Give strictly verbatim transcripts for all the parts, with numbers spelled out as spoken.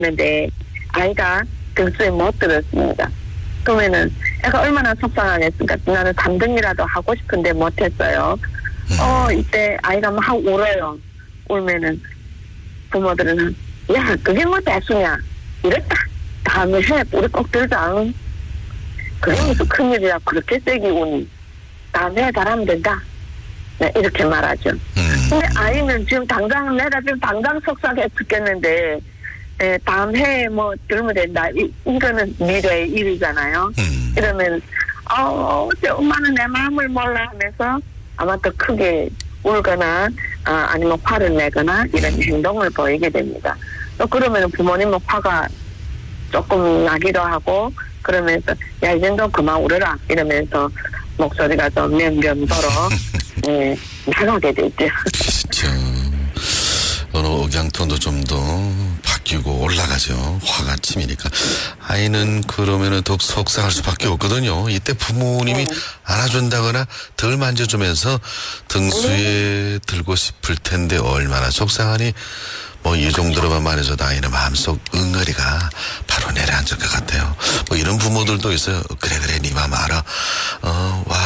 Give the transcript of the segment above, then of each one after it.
했는데 아이가 등수에 못 들었습니다. 그러면은 애가 얼마나 속상하겠습니까? 나는 삼 등이라도 하고 싶은데 못했어요. 어 이때 아이가 막 울어요. 울면은 부모들은 야 그게 뭐 대수냐 이랬다. 다음에 해 우리 꼭 들자. 그게 무슨 큰일이야. 그렇게 세게 우니 다음에 잘하면 된다. 네, 이렇게 말하죠. 음. 근데 아이는 지금 당장 내가 지금 당장 속상해 죽겠는데 에, 다음 해에 뭐 들으면 된다. 이, 이거는 미래의 일이잖아요. 음. 이러면 어, 저 엄마는 내 마음을 몰라 하면서 아마 더 크게 울거나 아, 아니면 화를 내거나 이런 음. 행동을 보이게 됩니다. 또 그러면 부모님은 화가 조금 나기도 하고 그러면서 야 이 정도 그만 울어라 이러면서 목소리가 좀 명령도로 네, 나가게 되죠. 그렇죠. 어느 억양톤도 좀 더 바뀌고 올라가죠. 화가 치미니까. 아이는 그러면은 더 속상할 수밖에 없거든요. 이때 부모님이 네. 안아준다거나 덜 만져주면서 등수에 네. 들고 싶을 텐데 얼마나 속상하니. 뭐 이 정도로만 말해서도 아이는 마음속 응어리가 바로 내려앉을 것 같아요. 뭐 이런 부모들도 있어요. 그래 그래 네 맘 알아. 어, 와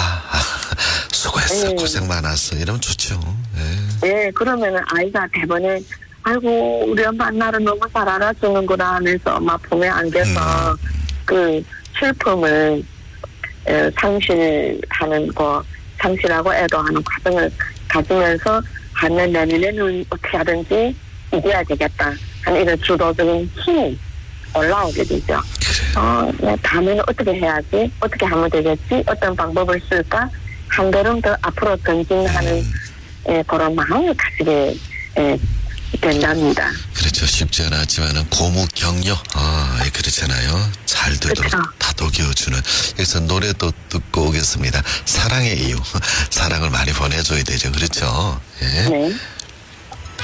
수고했어. 네. 고생 많았어. 이러면 좋죠. 네. 네, 그러면은 아이가 대번에 아이고 우리 엄마 나를 너무 잘 알아주는구나 하면서 엄마 품에 안겨서 음. 그 슬픔을 에, 상실하는 거 상실하고 애도하는 과정을 가지면서 하는 내년에는 어떻게 하든지 이겨야 되겠다 하는 이런 주도적인 힘이 올라오게 되죠. 어, 네, 다음에는 어떻게 해야지? 어떻게 하면 되겠지? 어떤 방법을 쓸까? 한 걸음 더 앞으로 전진하는 음. 예, 그런 마음을 가지게 예, 된답니다. 그렇죠. 쉽지 않았지만은 고무격려, 아, 그렇잖아요. 잘 되도록 그렇죠. 다독여주는. 그래서 노래도 듣고 오겠습니다. 사랑의 이유. 사랑을 많이 보내줘야 되죠. 그렇죠. 예. 네.